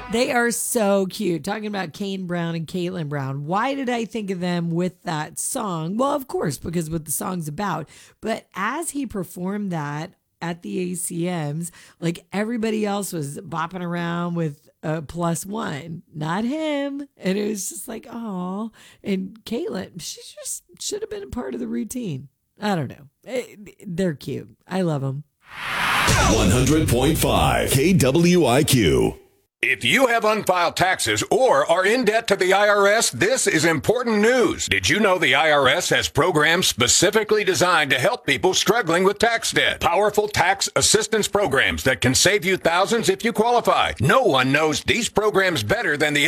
They are so cute. Talking about Kane Brown and Caitlin Brown. Why did I think of them with that song? Well, of course, because what the song's about. But as he performed that at the ACMs, like everybody else was bopping around with a plus one, not him. And it was just like, oh. And Caitlin, she just should have been a part of the routine. I don't know. They're cute. I love them. 100.5 KWIQ. If you have unfiled taxes or are in debt to the IRS, this is important news. Did you know the IRS has programs specifically designed to help people struggling with tax debt? Powerful tax assistance programs that can save you thousands if you qualify. No one knows these programs better than the